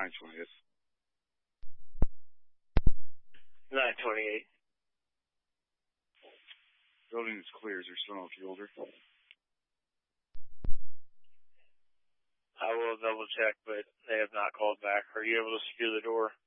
9/20th. 9/28. Building is clear. Is there still no fielder? I will double check, but they have not called back. Are you able to secure the door?